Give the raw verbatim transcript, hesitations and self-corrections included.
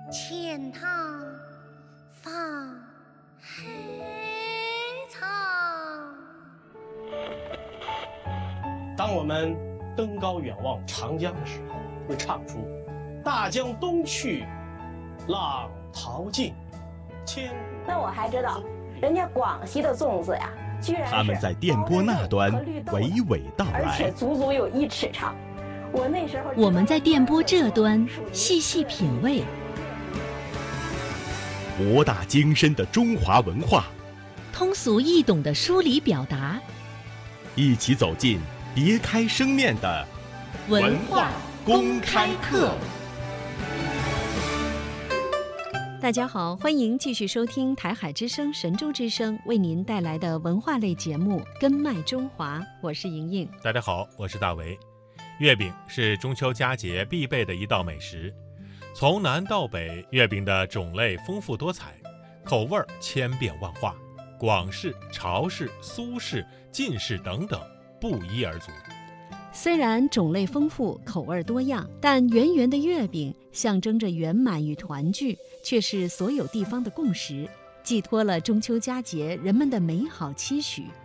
钱塘放海草。 当我们登高远望长江的时候，会唱出大江东去，浪淘尽，千古。 那我还知道，人家广西的粽子呀，居然是他们在电波那端娓娓道来， 而且足足有一尺长。我那时候， 我们在电波这端细细品味博大精深的中华文化， 通俗易懂的梳理表达， 一起走进别开生面的文化公开课。大家好，欢迎继续收听台海之声、神州之声为您带来的文化类节目《根脉中华》，我是莹莹。 大家好，我是大为。月饼是中秋佳节必备的一道美食，从南到北，月饼的种类丰富多彩，口味千变万化，广式、潮式、苏式、晋式等等不一而足。 虽然种类丰富，口味多样，但圆圆的月饼象征着圆满与团聚，却是所有地方的共识，寄托了中秋佳节人们的美好期许。